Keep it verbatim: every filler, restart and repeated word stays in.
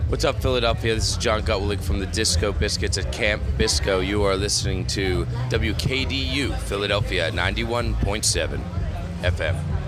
What's up, Philadelphia? This is John Gutwillig from the Disco Biscuits at Camp Bisco. You are listening to W K D U Philadelphia ninety-one point seven F M.